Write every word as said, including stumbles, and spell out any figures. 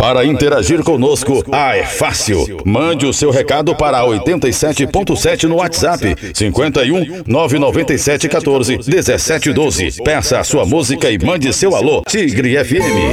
Para interagir conosco, ah, é fácil. Mande o seu recado para oitenta e sete ponto sete no WhatsApp, cinquenta e um, nove nove sete, quatorze, dezessete, doze. Peça a sua música e mande seu alô. Tigre F M.